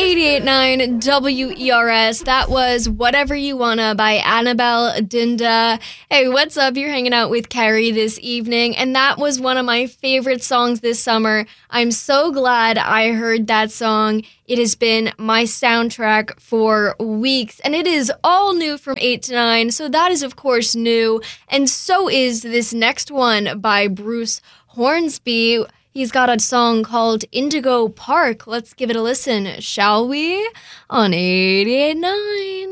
88.9 WERS. That was Whatever You Wanna by Annabelle Dinda. Hey, what's up? You're hanging out with Carrie this evening, and that was one of my favorite songs this summer. I'm so glad I heard that song. It has been my soundtrack for weeks, and it is all new from 8 to 9, so that is, of course, new. And so is this next one by Bruce Hornsby. He's got a song called Indigo Park. Let's give it a listen, shall we? On 88.9.